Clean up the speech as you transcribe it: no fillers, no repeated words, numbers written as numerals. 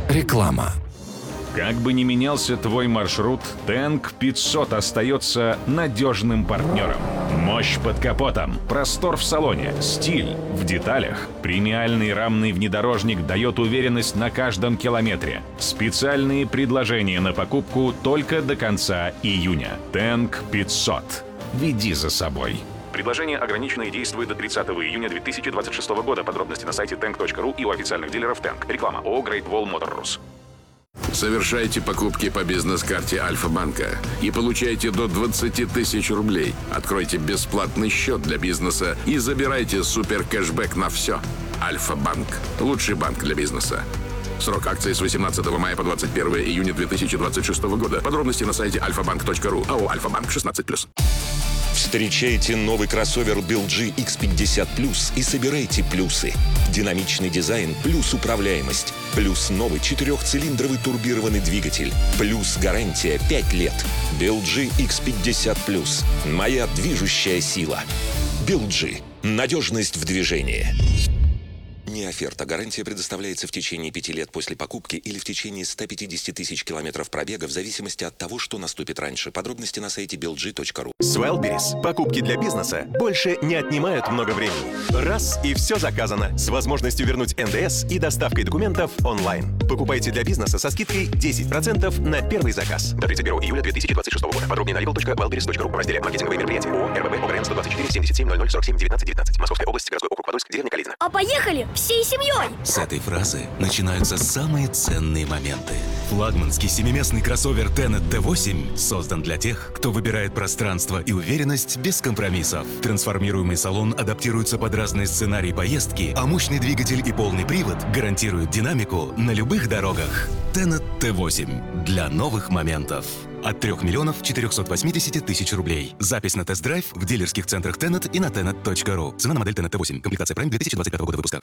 Реклама. Как бы ни менялся твой маршрут, Тэнк 500 остается надежным партнером. Мощь под капотом, простор в салоне, стиль в деталях. Премиальный рамный внедорожник дает уверенность на каждом километре. Специальные предложения на покупку только до конца июня. Тэнк 500. Веди за собой. Предложение ограничено и действует до 30 июня 2026 года. Подробности на сайте tank.ru и у официальных дилеров Тэнк. Реклама ООО Great Wall Motor Rus. Совершайте покупки по бизнес-карте Альфа-банка и получайте до 20 тысяч рублей. Откройте бесплатный счет для бизнеса и забирайте супер-кэшбэк на все. Альфа-банк. Лучший банк для бизнеса. Срок акции с 18 мая по 21 июня 2026 года. Подробности на сайте alfabank.ru. АО «Альфа-банк» 16+. Встречайте новый кроссовер BLG X50 Plus и собирайте плюсы. Динамичный дизайн плюс управляемость. Плюс новый 4-цилиндровый турбированный двигатель. Плюс гарантия 5 лет. BLG X50 Plus. Моя движущая сила. BLG. Надежность в движении. Не оферта. Гарантия предоставляется в течение 5 лет после покупки или в течение 150 тысяч километров пробега в зависимости от того, что наступит раньше. Подробности на сайте belg.ru. С Wildberries покупки для бизнеса больше не отнимают много времени. Раз и все заказано. С возможностью вернуть НДС и доставкой документов онлайн. Покупайте для бизнеса со скидкой 10% на первый заказ. До 31 июля 2026 года. Подробнее на level.wildberries.ru в разделе «Маркетинговые мероприятия». ООО РББ ОГРН 124 77 00 47 19 19. Московская область, городской округ Подольск, деревня Калитина. А поехали всей семьей! С этой фразы начинаются самые ценные моменты. Флагманский семиместный кроссовер Tenet T8 создан для тех, кто выбирает пространство и уверенность без компромиссов. Трансформируемый салон адаптируется под разные сценарии поездки, а мощный двигатель и полный привод гарантируют динамику на любых дорогах. Tenet T8 для новых моментов. От 3 миллионов 480 тысяч рублей. Запись на тест-драйв в дилерских центрах Tenet и на tenet.ru. Цена на модель Tenet T8. Комплектация Prime 2025 года выпуска.